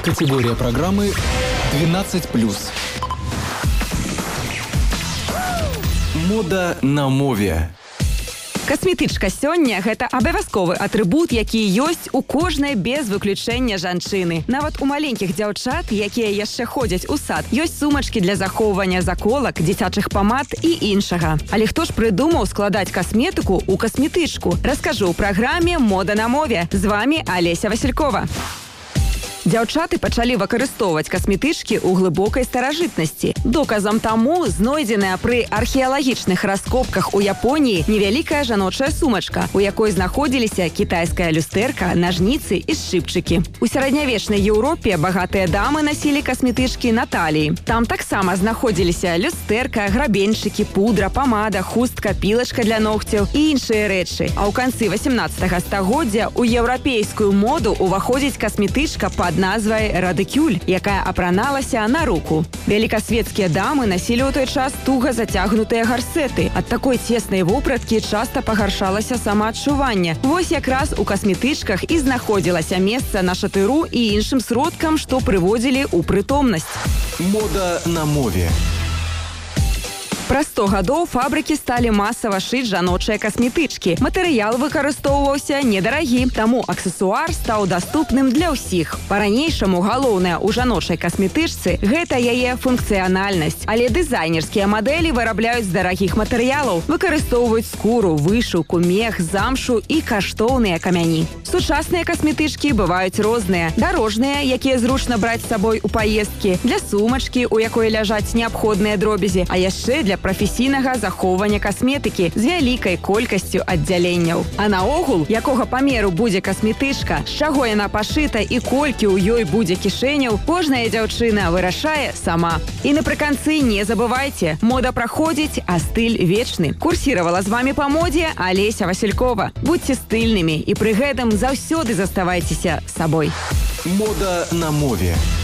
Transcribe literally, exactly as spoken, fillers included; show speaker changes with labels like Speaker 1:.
Speaker 1: Категория программы двенадцать плюс. Мода на мове.
Speaker 2: Касметычка сёння – гэта абавязковы атрыбут, які ёсць у кожнай без выключэння жанчыны. Нават у маленькіх дзяўчат, якія яшчэ ходзяць у сад, ёсць сумачкі для захоўвання заколак, дзіцячых памад і іншага. Але хто ж прыдумаў складаць касметыку ў касметычку? Раскажу ў праграме «Мода на мове». З вами Алеся Василькова. Дзяўчаты пачалі выкарыстоўваць касметычкі ў глыбокай старажытнасці. Доказам таму знойдзеная пры археалагічных раскопках у Японіі невялікая жаночая сумачка, у якой знаходзіліся кітайская люстэрка, нажніцы і шчыпчыкі. У сярэднявечнай Еўропе багатыя дамы насілі касметычкі на таліі. Там таксама знаходзіліся люстэрка, грабеньчыкі, пудра, памада, хустка, пілачка для ногцяў і іншыя рэчы. А ў канцы васямнаццатага стагоддзя ў еўрапейскую моду ўваходзіць касметычка пад назвай радыкюль, якая апраналася на руку. Вялікасветскія дамы насілі ў той час туга зацягнутыя гарсеты. Ад такой цеснай вопраткі часта пагаршалася самаадчуванне. Вось якраз у касметычках і знаходзілася месца на шатыру і іншым сродкам, што прыводзілі ў прытомнасць.
Speaker 1: Мода на мове.
Speaker 2: Праз сто гадоў фабрыкі сталі масава шыць жаночыя касметычкі. Матэрыял выкарыстоўваўся недарагі, таму аксесуар стаў даступным для ўсіх. Па-ранейшаму галоўнае ў жаночай касметычцы – гэта яе функцыянальнасць. Але дызайнерскія мадэлі вырабляюць з дарагіх матэрыялаў, выкарыстоўваюць скуру, вышыўку, мех, замшу і каштоўныя камяні. Сучасныя касметычкі бываюць розныя. Дарожныя, якія зручна браць з сабой у паездкі, для сумачкі, у якой ляжаць неабходныя дробязі, а яшчэ для прафесійнага захоўвання касметыкі з вялікай колькасцю аддзяленняў. А наогул, якога памеру будзе касметычка, з чаго яна пашыта і колькі ў ёй будзе кішэняў, кожная дзяўчына вырашае сама. І напрыканцы не забывайце, мода праходзіць, а стыль вечны. Курсіравала з вами па модзе Алеся Василькова. Будьце стыльнымі і пры гэтым заўсёды заставайцеся сабой.
Speaker 1: Мода на мове.